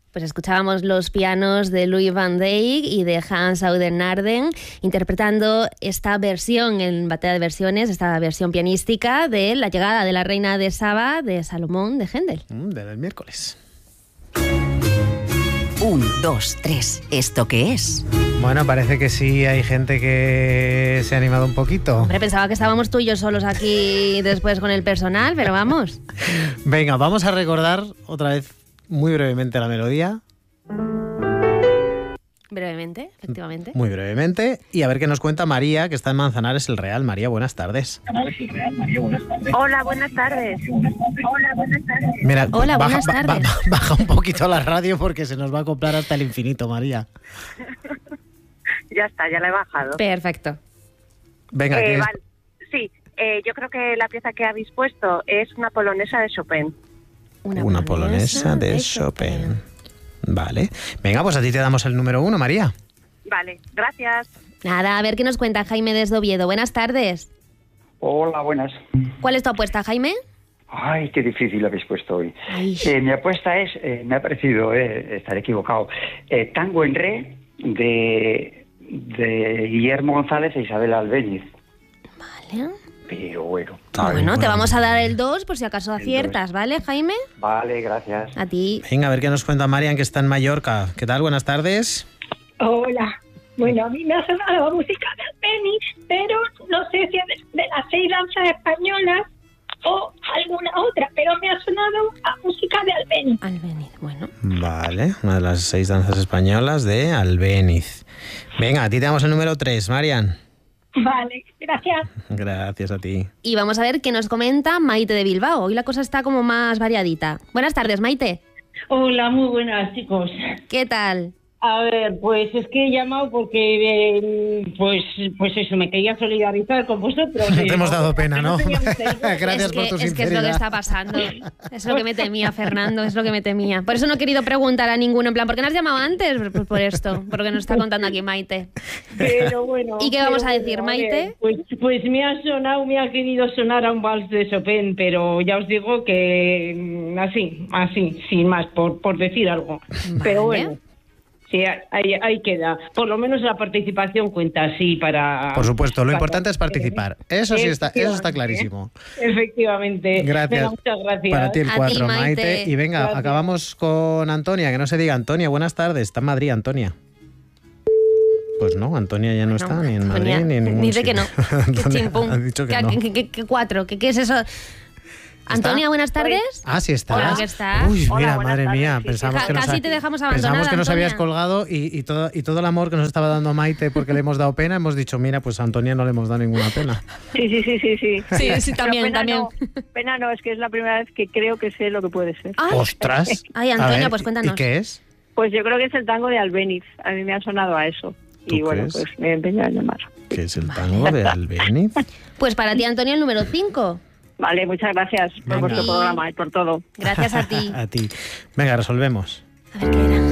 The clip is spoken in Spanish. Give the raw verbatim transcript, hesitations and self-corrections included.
Pues escuchábamos los pianos de Louis van Dijk y de Hans Audernarden interpretando esta versión en Batea de Versiones, esta versión pianística de La llegada de la reina de Saba de Salomón de Händel. Mm, del miércoles. Un, dos, tres. ¿Esto qué es? Bueno, parece que sí hay gente que se ha animado un poquito. Hombre, pensaba que estábamos tú y yo solos aquí después con el personal, pero vamos. Venga, vamos a recordar otra vez muy brevemente la melodía. Brevemente, efectivamente. Muy brevemente. Y a ver qué nos cuenta María, que está en Manzanares el Real. María, buenas tardes. Hola, buenas tardes. Hola, buenas tardes. Mira, Hola, baja, buenas ba- tardes. ba- baja un poquito la radio porque se nos va a acoplar hasta el infinito, María. Ya está, ya la he bajado. Perfecto. Venga, Eh, ¿quieres- vale. Sí, eh, yo creo que la pieza que habéis puesto es una polonesa de Chopin. Una polonesa de Chopin. Vale. Venga, pues a ti te damos el número uno, María. Vale, gracias. Nada, a ver qué nos cuenta Jaime desde Oviedo. Buenas tardes. Hola, buenas. ¿Cuál es tu apuesta, Jaime? Ay, qué difícil lo habéis puesto hoy. Ay. Eh, mi apuesta es, eh, me ha parecido, eh, estaré equivocado, eh, Tango en Re de, de Guillermo González e Isabel Albéniz. Vale. Pero bueno. Bueno, te vamos a dar el dos por si acaso El aciertas, ¿vale, Jaime? Vale, gracias. A ti. Venga, a ver qué nos cuenta Marian, que está en Mallorca. ¿Qué tal? Buenas tardes. Hola. Bueno, a mí me ha sonado la música de Albéniz, pero no sé si es de, de las seis danzas españolas o alguna otra, pero me ha sonado a música de Albéniz. Albéniz, bueno. Vale, una de las seis danzas españolas de Albéniz. Venga, a ti te damos el número tres, Marian. Vale, gracias. Gracias a ti. Y vamos a ver qué nos comenta Maite de Bilbao. Hoy la cosa está como más variadita. Buenas tardes, Maite. Hola, muy buenas, chicos. ¿Qué tal? A ver, pues es que he llamado porque, eh, pues, pues eso, me quería solidarizar con vosotros. Te hemos dado pena, ¿no? Gracias es por que, tu es que es lo sinceridad. que está pasando. Es lo que me temía, Fernando, es lo que me temía. Por eso no he querido preguntar a ninguno, en plan, ¿por qué no has llamado antes? Por, por esto, por lo que nos está contando aquí Maite. Pero bueno. ¿Y qué vamos pero a decir, bueno, Maite? ver, Pues, pues me ha sonado, me ha querido sonar a un vals de Chopin, pero ya os digo que mm, así, así, sin más, por, por decir algo. Pero bueno. Sí, ahí, ahí queda. Por lo menos la participación cuenta así para... Por supuesto, lo para- importante es participar. Eso sí está, eso está clarísimo. Efectivamente. Gracias. Venga, muchas gracias. Para ti el A cuatro, ti, Maite. Maite. Y venga, Gracias. acabamos con Antonia, que no se diga Antonia. Buenas tardes, está en Madrid, Antonia. Pues no, Antonia ya no, está ni en Madrid Antonia, ni en ningún dice que no. sitio. Que Antonia chimpún. ha dicho que ¿Qué, no. qué- qué- qué cuatro? ¿Qué, ¿Qué es eso? Antonia, buenas tardes. Ah, sí está. Hola, ¿qué está? Uy, Hola, mira, buenas madre tardes, mía, sí, sí. pensamos Ca- que nos casi ha- te dejamos abandonada, Pensamos que nos Antonia. habías colgado y, y, todo, y todo el amor que nos estaba dando Maite porque le hemos dado pena, hemos dicho, mira, pues a Antonia no le hemos dado ninguna pena. Sí, sí, sí, sí, sí. Sí, sí, Pero también, pena también. No, pena no, es que es la primera vez que creo que sé lo que puede ser. Ay, ¡Ostras! Ay, A Antonia, ver, pues ¿y- cuéntanos. ¿Y qué es? Pues yo creo que es el tango de Albéniz. A mí me ha sonado a eso. Y ¿Tú bueno, crees? pues me he empeñado en llamar. ¿Qué es el tango de Albéniz? Pues para ti, Antonia, el número cinco. Vale, muchas gracias Venga. por vuestro programa y por todo. Gracias a ti. A ti. Venga, resolvemos. A ver qué era.